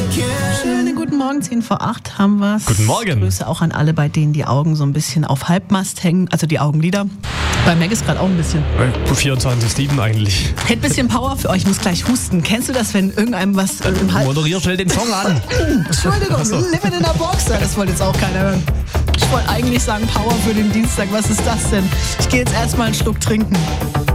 Schönen guten Morgen, 10 vor 8 haben wir's. Guten Morgen. Grüße auch an alle, bei denen die Augen so ein bisschen auf Halbmast hängen, also die Augenlider. Bei Meg ist gerade auch ein bisschen. 24/7 eigentlich. Hätte ein bisschen Power für euch, ich muss gleich husten. Kennst du das, wenn irgendeinem was im Hals... Moderier schnell den Song an. Entschuldigung, Limit in der Box. Das wollte jetzt auch keiner hören. Ich wollte eigentlich sagen Power für den Dienstag. Was ist das denn? Ich gehe jetzt erstmal einen Schluck trinken.